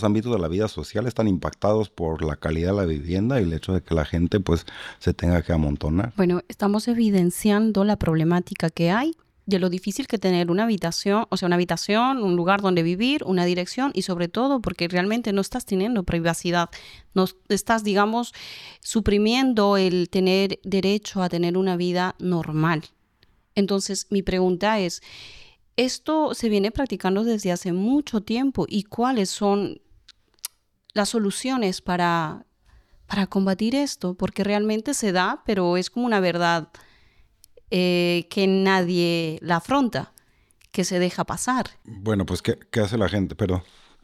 ámbitos de la vida social están impactados por la calidad de la vivienda y el hecho de que la gente pues se tenga que amontonar. Bueno, estamos evidenciando la problemática que hay de lo difícil que tener una habitación, o sea, una habitación, un lugar donde vivir, una dirección y sobre todo porque realmente no estás teniendo privacidad, no estás, digamos, suprimiendo el tener derecho a tener una vida normal. Entonces, mi pregunta es, esto se viene practicando desde hace mucho tiempo y ¿cuáles son las soluciones para combatir esto? Porque realmente se da, pero es como una verdad que nadie la afronta, que se deja pasar. Bueno, pues ¿qué hace la gente? Perdón.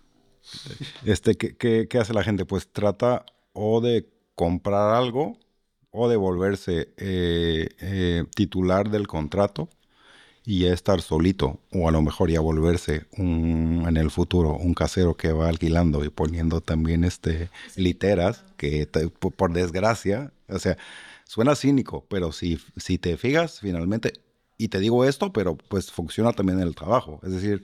¿Qué hace la gente? Pues trata o de comprar algo o de volverse titular del contrato y ya estar solito, o a lo mejor ya volverse en el futuro un casero que va alquilando y poniendo también literas, que por desgracia, o sea, suena cínico, pero si te fijas finalmente, y te digo esto, pero pues funciona también en el trabajo, es decir,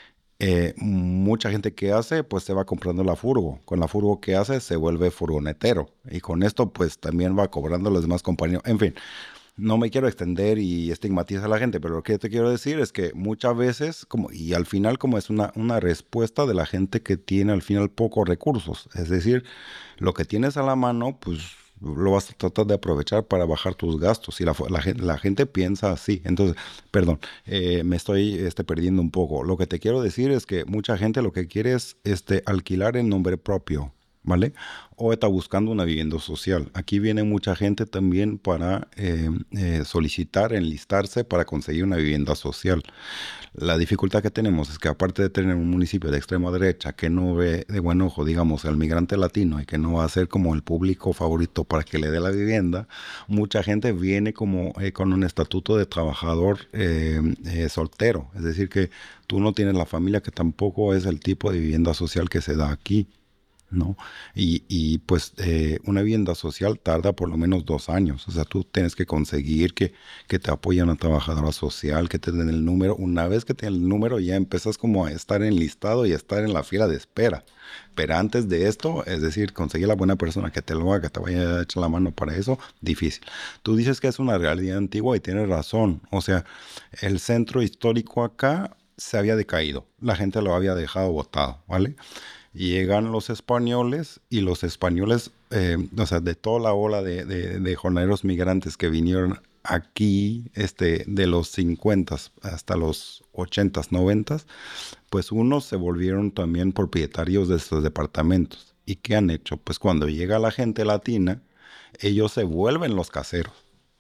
mucha gente que hace, pues se va comprando la furgo. Con la furgo que hace, se vuelve furgonetero. Y con esto, pues también va cobrando los demás compañeros. En fin, no me quiero extender y estigmatizar a la gente, pero lo que te quiero decir es que muchas veces, y al final como es una respuesta de la gente que tiene al final pocos recursos, es decir, lo que tienes a la mano, pues lo vas a tratar de aprovechar para bajar tus gastos. Y la gente piensa así. Entonces, perdón, me estoy perdiendo un poco. Lo que te quiero decir es que mucha gente lo que quiere es alquilar en nombre propio, ¿vale? O está buscando una vivienda social. Aquí viene mucha gente también para solicitar, enlistarse para conseguir una vivienda social. La dificultad que tenemos es que aparte de tener un municipio de extrema derecha que no ve de buen ojo, digamos, al migrante latino y que no va a ser como el público favorito para que le dé la vivienda, mucha gente viene como con un estatuto de trabajador soltero. Es decir, que tú no tienes la familia, que tampoco es el tipo de vivienda social que se da aquí, ¿no? Pues una vivienda social tarda por lo menos 2 años. O sea, tú tienes que conseguir que te apoye una trabajadora social, que te den el número. Una vez que tienes el número, ya empiezas como a estar enlistado y a estar en la fila de espera. Pero antes de esto, es decir, conseguir la buena persona que te lo haga, que te vaya a echar la mano para eso, difícil. Tú dices que es una realidad antigua y tienes razón. O sea, el centro histórico acá se había decaído. La gente lo había dejado botado, ¿vale? Llegan los españoles y los españoles, o sea, de toda la ola de jornaleros migrantes que vinieron aquí, de los 50 hasta los 80, 90, pues unos se volvieron también propietarios de estos departamentos. ¿Y qué han hecho? Pues cuando llega la gente latina, ellos se vuelven los caseros.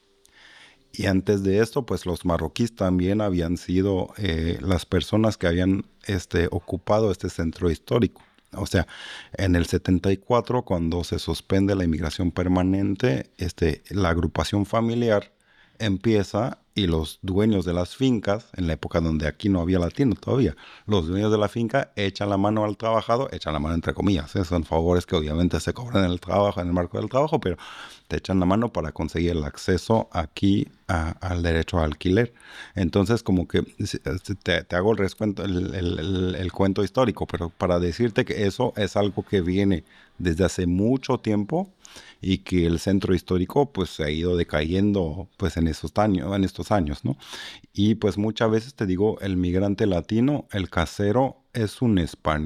Y antes de esto, pues los marroquíes también habían sido las personas que habían ocupado este centro histórico. O sea, en el 74, cuando se suspende la inmigración permanente, la agrupación familiar empieza y los dueños de las fincas, en la época donde aquí no había latino todavía, los dueños de la finca echan la mano al trabajador, echan la mano entre comillas, son favores que obviamente se cobran en el trabajo, en el marco del trabajo, pero te echan la mano para conseguir el acceso aquí al derecho a alquiler. Entonces, como que te hago el cuento histórico, pero para decirte que eso es algo que viene desde hace mucho tiempo y que el centro histórico pues se ha ido decayendo pues en estos años, ¿no? Y pues muchas veces te digo, el migrante latino, el casero es un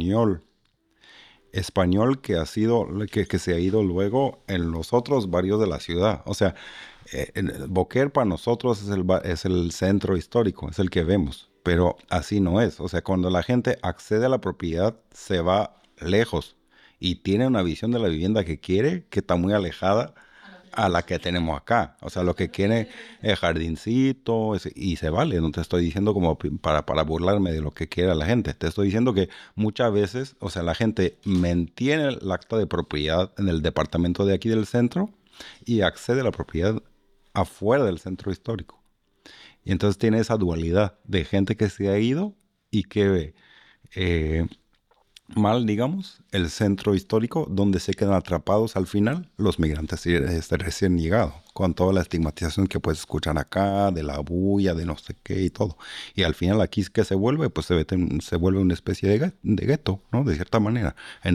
español que se ha ido luego en los otros barrios de la ciudad. O sea, Boquer para nosotros es el centro histórico, es el que vemos, pero así no es. O sea, cuando la gente accede a la propiedad, se va lejos y tiene una visión de la vivienda que quiere, que está muy alejada a la que tenemos acá. O sea, lo que quiere es jardincito y se vale. No te estoy diciendo como para burlarme de lo que quiera la gente. Te estoy diciendo que muchas veces, o sea, la gente mantiene el acta de propiedad en el departamento de aquí del centro y accede a la propiedad afuera del centro histórico. Y entonces tiene esa dualidad de gente que se ha ido y que ve mal, digamos, el centro histórico donde se quedan atrapados al final los migrantes recién llegados, con toda la estigmatización que puedes escuchar acá, de la bulla, de no sé qué y todo. Y al final aquí, ¿qué se vuelve? Pues se vuelve una especie de gueto, ¿no? De cierta manera.